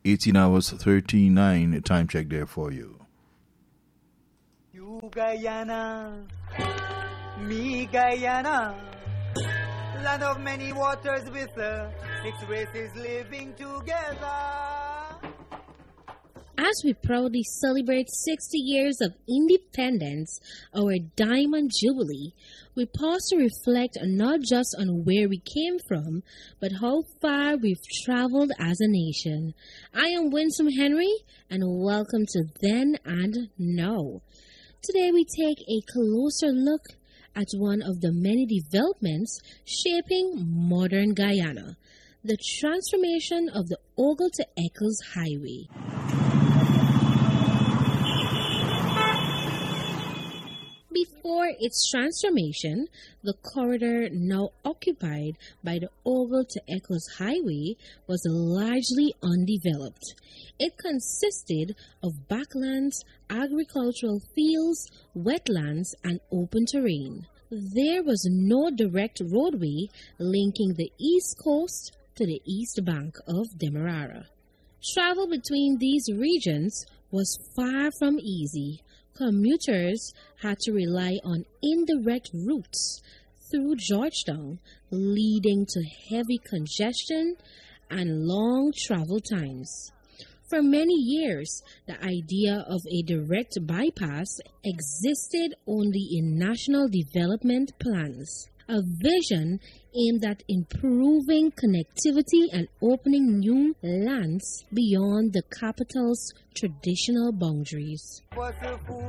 18 hours 39 time check there for you. You Guyana, me Guyana, land of many waters with 6 races living together. As we proudly celebrate 60 years of independence, our Diamond Jubilee, we pause to reflect not just on where we came from, but how far we've traveled as a nation. I am Winsome Henry, and welcome to Then and Now. Today we take a closer look at one of the many developments shaping modern Guyana, the transformation of the Ogle to Eccles Highway. Before its transformation, the corridor now occupied by the Ogle to Eccles Highway was largely undeveloped. It consisted of backlands, agricultural fields, wetlands, and open terrain. There was no direct roadway linking the east coast to the east bank of Demerara. Travel between these regions was far from easy. Commuters had to rely on indirect routes through Georgetown, leading to heavy congestion and long travel times. For many years, the idea of a direct bypass existed only in national development plans, a vision aimed at improving connectivity and opening new lands beyond the capital's traditional boundaries.